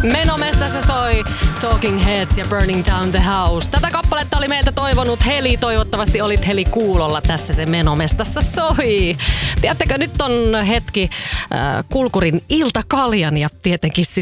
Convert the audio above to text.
Menomestassa soi Talking Heads ja Burning Down the House. Tätä kappaletta oli meiltä toivonut Heli. Toivottavasti olit Heli kuulolla. Tässä se Menomestassa soi. Tiedättekö, nyt on hetki Kulkurin iltakaljan ja tietenkin sitten